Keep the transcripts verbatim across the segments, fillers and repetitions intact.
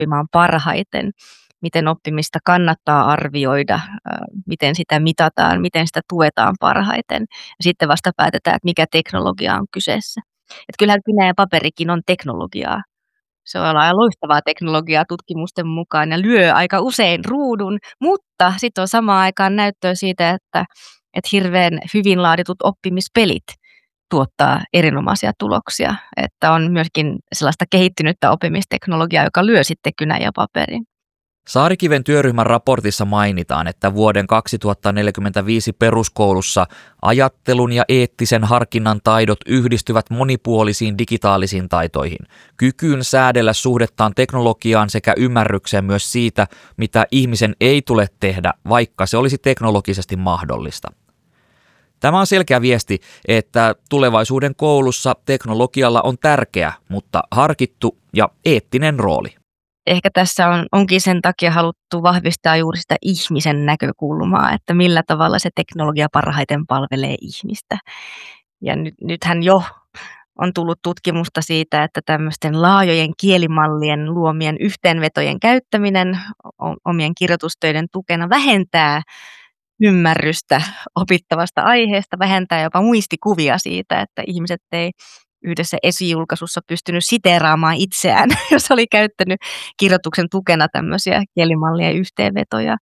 oppimaan parhaiten, miten oppimista kannattaa arvioida, miten sitä mitataan, miten sitä tuetaan parhaiten. Ja sitten vasta päätetään, että mikä teknologia on kyseessä. Että kyllähän kynä ja paperikin on teknologiaa. Se on aivan loistavaa teknologiaa tutkimusten mukaan ja lyö aika usein ruudun, mutta sitten on samaan aikaan näyttöä siitä, että, että hirveän hyvin laaditut oppimispelit tuottaa erinomaisia tuloksia. Että on myöskin sellaista kehittynyttä oppimisteknologiaa, joka lyö sitten kynän ja paperin. Saarikiven työryhmän raportissa mainitaan, että vuoden kaksituhattaneljäkymmentäviisi peruskoulussa ajattelun ja eettisen harkinnan taidot yhdistyvät monipuolisiin digitaalisiin taitoihin, kykyyn säädellä suhdettaan teknologiaan sekä ymmärrykseen myös siitä, mitä ihmisen ei tule tehdä, vaikka se olisi teknologisesti mahdollista. Tämä on selkeä viesti, että tulevaisuuden koulussa teknologialla on tärkeä, mutta harkittu ja eettinen rooli. Ehkä tässä on, onkin sen takia haluttu vahvistaa juuri sitä ihmisen näkökulmaa, että millä tavalla se teknologia parhaiten palvelee ihmistä. Ja nyt, nythän jo on tullut tutkimusta siitä, että tämmöisten laajojen kielimallien luomien yhteenvetojen käyttäminen omien kirjoitustöiden tukena vähentää ymmärrystä opittavasta aiheesta, vähentää jopa muistikuvia siitä, että ihmiset ei yhdessä esijulkaisussa pystynyt siteeraamaan itseään, jos oli käyttänyt kirjoituksen tukena tämmöisiä kielimallien yhteenvetoja.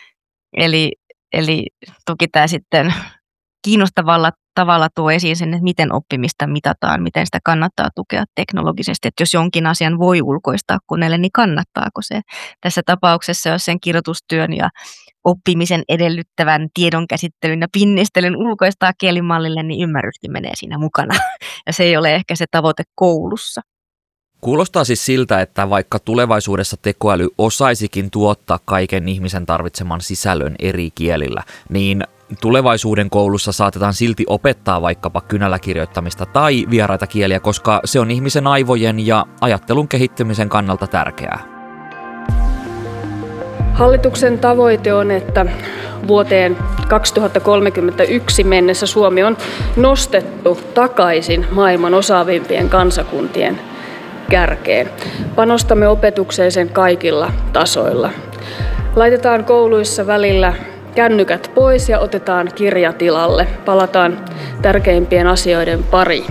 Eli, eli toki tämä sitten kiinnostavalla tavalla tuo esiin sen, että miten oppimista mitataan, miten sitä kannattaa tukea teknologisesti. Että jos jonkin asian voi ulkoistaa koneelle, niin kannattaako se? Tässä tapauksessa, jos sen kirjoitustyön ja oppimisen edellyttävän tiedonkäsittelyn ja pinnistelyn ulkoistaa kielimallille, niin ymmärryskin menee siinä mukana. Ja se ei ole ehkä se tavoite koulussa. Kuulostaa siis siltä, että vaikka tulevaisuudessa tekoäly osaisikin tuottaa kaiken ihmisen tarvitseman sisällön eri kielillä, niin tulevaisuuden koulussa saatetaan silti opettaa vaikkapa kynällä kirjoittamista tai vieraita kieliä, koska se on ihmisen aivojen ja ajattelun kehittymisen kannalta tärkeää. Hallituksen tavoite on, että vuoteen kaksituhattakolmekymmentäyksi mennessä Suomi on nostettu takaisin maailman osaavimpien kansakuntien kärkeen. Panostamme opetukseen sen kaikilla tasoilla. Laitetaan kouluissa välillä kännykät pois ja otetaan kirja tilalle. Palataan tärkeimpien asioiden pariin.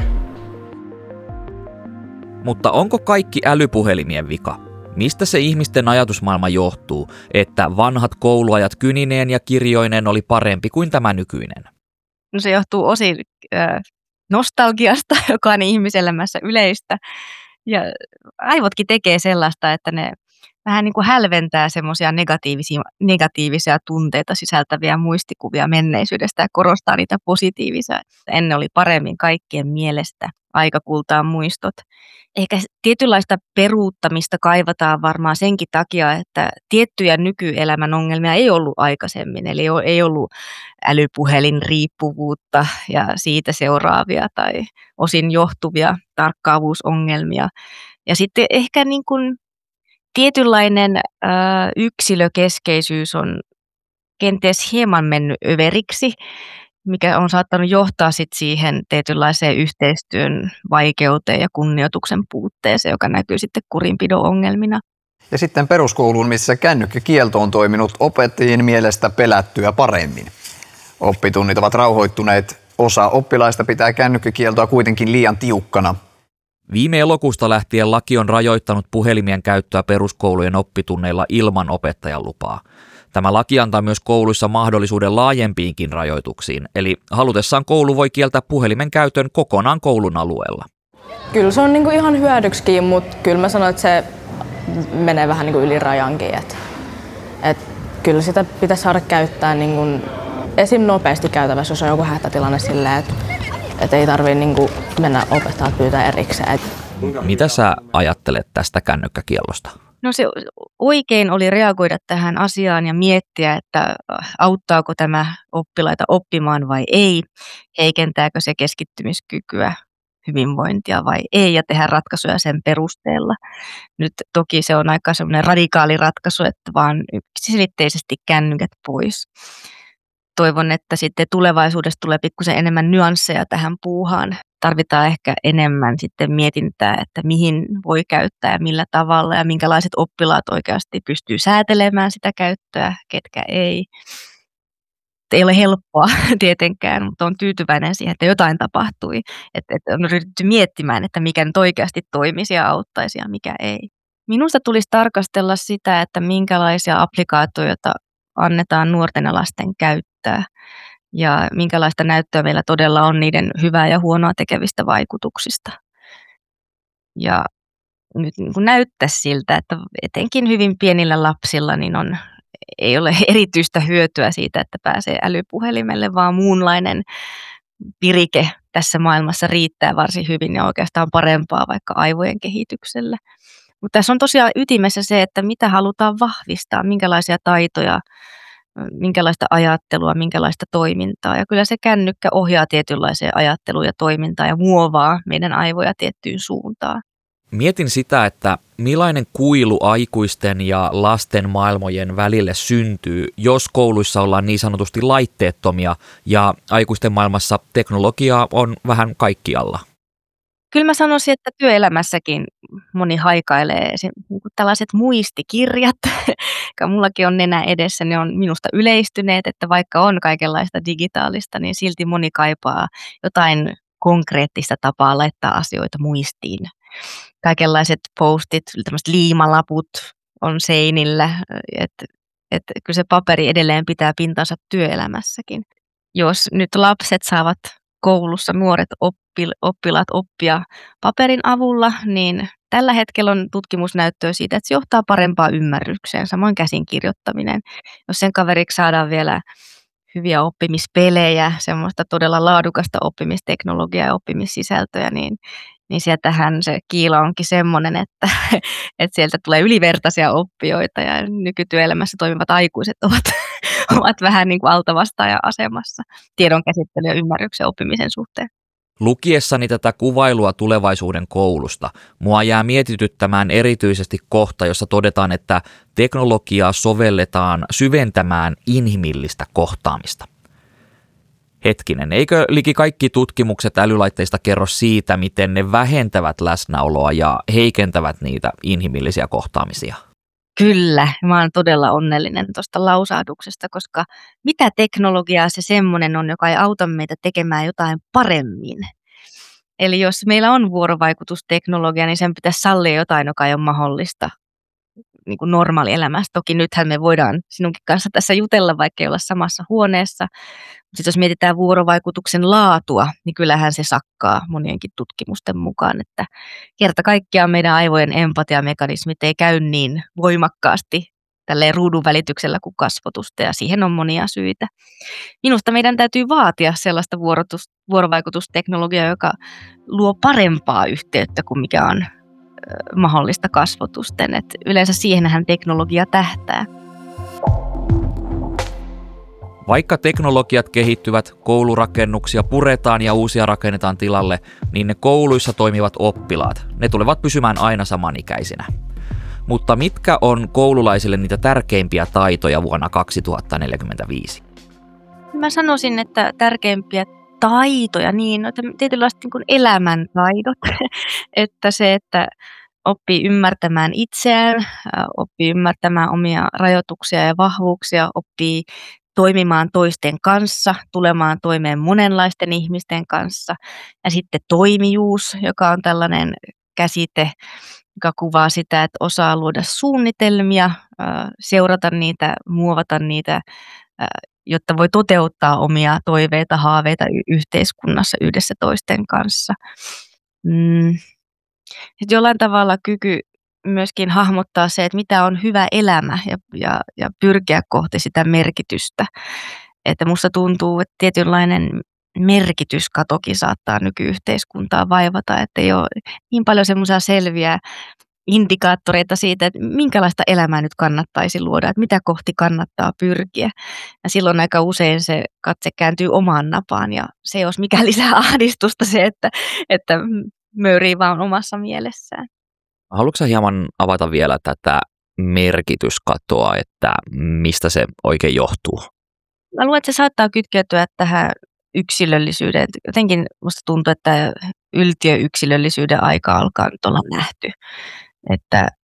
Mutta onko kaikki älypuhelimien vika? Mistä se ihmisten ajatusmaailma johtuu, että vanhat kouluajat kynineen ja kirjoineen oli parempi kuin tämä nykyinen? No se johtuu osin äh, nostalgiasta, joka on ihmiselämässä yleistä. Ja aivotkin tekee sellaista, että ne vähän niin kuin hälventää semmoisia negatiivisia, negatiivisia tunteita sisältäviä muistikuvia menneisyydestä ja korostaa niitä positiivisia. Ennen oli paremmin kaikkien mielestä, aika kultaa muistot. Ehkä tietynlaista peruuttamista kaivataan varmaan senkin takia, että tiettyjä nykyelämän ongelmia ei ollut aikaisemmin. Eli ei ollut älypuhelinriippuvuutta ja siitä seuraavia tai osin johtuvia tarkkaavuusongelmia. Ja sitten ehkä niin kuin tietynlainen ö, yksilökeskeisyys on kenties hieman mennyt överiksi, mikä on saattanut johtaa sit siihen tietynlaiseen yhteistyön vaikeuteen ja kunnioituksen puutteeseen, joka näkyy sitten kurinpidon ongelmina. Ja sitten peruskouluun, missä kännykkäkielto on toiminut opettajien mielestä pelättyä paremmin. Oppitunnit ovat rauhoittuneet. Osa oppilaista pitää kännykkäkieltoa kuitenkin liian tiukkana. Viime elokuusta lähtien laki on rajoittanut puhelimien käyttöä peruskoulujen oppitunneilla ilman opettajan lupaa. Tämä laki antaa myös kouluissa mahdollisuuden laajempiinkin rajoituksiin, eli halutessaan koulu voi kieltää puhelimen käytön kokonaan koulun alueella. Kyllä se on niinku ihan hyödyksikin, mutta kyllä mä sanon, että se menee vähän niinku yli rajankin. Et, et kyllä sitä pitäisi saada käyttää niinku esim. Nopeasti käytävässä, jos on joku hätätilanne silleen, että et ei tarvitse niinku mennä opettajat pyytää erikseen. Mitä sä ajattelet tästä kännykkäkiellosta? No se oikein oli reagoida tähän asiaan ja miettiä, että auttaako tämä oppilaita oppimaan vai ei, heikentääkö se keskittymiskykyä, hyvinvointia vai ei ja tehdä ratkaisuja sen perusteella. Nyt toki se on aika semmoinen radikaali ratkaisu, että vaan yksiselitteisesti kännykät pois. toivon, että sitten tulevaisuudessa tulee pikkusen enemmän nyansseja tähän puuhaan. Tarvitaan ehkä enemmän sitten mietintää, että mihin voi käyttää ja millä tavalla ja minkälaiset oppilaat oikeasti pystyy säätelemään sitä käyttöä, ketkä ei. Ei ole helppoa tietenkään, mutta on tyytyväinen siihen, että jotain tapahtui. Että, että on ryhdytty miettimään, että mikä nyt oikeasti toimisi ja auttaisi ja mikä ei. Minusta tulisi tarkastella sitä, että minkälaisia applikaatioita annetaan nuorten ja lasten käyttää ja minkälaista näyttöä meillä todella on niiden hyvää ja huonoa tekevistä vaikutuksista. Ja nyt niin kuin näyttäisi siltä, että etenkin hyvin pienillä lapsilla niin on, ei ole erityistä hyötyä siitä, että pääsee älypuhelimelle, vaan muunlainen virike tässä maailmassa riittää varsin hyvin ja oikeastaan parempaa vaikka aivojen kehitykselle. Mutta tässä on tosiaan ytimessä se, että mitä halutaan vahvistaa, minkälaisia taitoja, minkälaista ajattelua, minkälaista toimintaa. Ja kyllä se kännykkä ohjaa tietynlaiseen ajatteluun ja toimintaan ja muovaa meidän aivoja tiettyyn suuntaan. Mietin sitä, että millainen kuilu aikuisten ja lasten maailmojen välille syntyy, jos kouluissa ollaan niin sanotusti laitteettomia ja aikuisten maailmassa teknologiaa on vähän kaikkialla. Kyllä mä sanoisin, että työelämässäkin moni haikailee niin tällaiset muistikirjat, jotka mullakin on nenä edessä, ne on minusta yleistyneet, että vaikka on kaikenlaista digitaalista, niin silti moni kaipaa jotain konkreettista tapaa laittaa asioita muistiin. Kaikenlaiset postit, tämmöiset liimalaput on seinillä, että et kyllä se paperi edelleen pitää pintansa työelämässäkin. Jos nyt lapset saavat koulussa, nuoret oppilaat oppia paperin avulla, niin tällä hetkellä on tutkimusnäyttöä siitä, että se johtaa parempaan ymmärrykseen, samoin käsin kirjoittaminen. Jos sen kaveriksi saadaan vielä hyviä oppimispelejä, semmoista todella laadukasta oppimisteknologiaa ja oppimissisältöjä, niin, niin sieltähän se kiila onkin semmoinen, että, että sieltä tulee ylivertaisia oppijoita ja nykytyöelämässä toimivat aikuiset ovat, ovat vähän niin kuin altavastaajan asemassa tiedon käsittely ja ymmärryksen oppimisen suhteen. Lukiessani tätä kuvailua tulevaisuuden koulusta, mua jää mietityttämään erityisesti kohta, jossa todetaan, että teknologiaa sovelletaan syventämään inhimillistä kohtaamista. Hetkinen, eikö liki kaikki tutkimukset älylaitteista kerro siitä, miten ne vähentävät läsnäoloa ja heikentävät niitä inhimillisiä kohtaamisia? Kyllä, mä oon todella onnellinen tuosta lausahduksesta, koska mitä teknologiaa se semmoinen on, joka ei auta meitä tekemään jotain paremmin. Eli jos meillä on vuorovaikutusteknologia, niin sen pitäisi sallia jotain, joka ei ole mahdollista niin kuin normaalielämässä. Toki nythän me voidaan sinunkin kanssa tässä jutella, vaikka ei olla samassa huoneessa. Sitten jos mietitään vuorovaikutuksen laatua, niin kyllähän se sakkaa monienkin tutkimusten mukaan, että kerta kaikkiaan meidän aivojen empatiamekanismit ei käy niin voimakkaasti tälleen ruudun välityksellä kuin kasvotusta, ja siihen on monia syitä. Minusta meidän täytyy vaatia sellaista vuorovaikutusteknologiaa, joka luo parempaa yhteyttä kuin mikä on mahdollista kasvotusten. Et yleensä siihenhän teknologia tähtää. Vaikka teknologiat kehittyvät, koulurakennuksia puretaan ja uusia rakennetaan tilalle, niin ne kouluissa toimivat oppilaat, ne tulevat pysymään aina samanikäisinä. Mutta mitkä on koululaisille niitä tärkeimpiä taitoja vuonna kaksituhattaneljäkymmentäviisi? Mä sanoisin, että tärkeimpiä taitoja, niin että tietynlaiset niin kuin elämäntaidot, että se, että oppii ymmärtämään itseään, oppii ymmärtämään omia rajoituksia ja vahvuuksia, oppii toimimaan toisten kanssa, tulemaan toimeen monenlaisten ihmisten kanssa. Ja sitten toimijuus, joka on tällainen käsite, joka kuvaa sitä, että osaa luoda suunnitelmia, seurata niitä, muovata niitä, jotta voi toteuttaa omia toiveita, haaveita yhteiskunnassa yhdessä toisten kanssa. Mm. Sitten jollain tavalla kyky myöskin hahmottaa se, että mitä on hyvä elämä ja, ja, ja pyrkiä kohti sitä merkitystä. Että musta tuntuu, että tietynlainen merkityskatokin saattaa nykyyhteiskuntaa vaivata, että ei ole niin paljon semmoisia selviä indikaattoreita siitä, että minkälaista elämää nyt kannattaisi luoda, että mitä kohti kannattaa pyrkiä. Ja silloin aika usein se katse kääntyy omaan napaan ja se jos mikä lisää ahdistusta se, että, että möyrii vaan omassa mielessään. Haluatko sä hieman avata vielä tätä merkityskatoa, että mistä se oikein johtuu? Mä luulen, että se saattaa kytkeytyä tähän yksilöllisyyteen. Jotenkin musta tuntuu, että yltiöyksilöllisyyden aika alkaa nyt olla nähty. Että